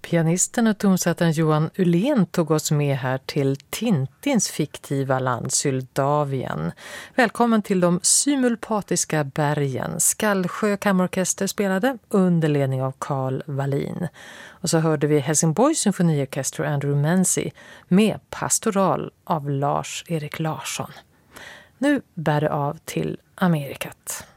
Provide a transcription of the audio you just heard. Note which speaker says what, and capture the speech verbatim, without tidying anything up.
Speaker 1: Pianisten och tonsättaren Johan Ullén tog oss med här till Tintins fiktiva land Syldavien. Välkommen till de symulpatiska bergen. Skallsjö kammarorkester spelade under ledning av Carl Wallin. Och så hörde vi Helsingborgs symfoniorkester Andrew Menzi med Pastoral av Lars-Erik Larsson. Nu bär det av till Amerikat.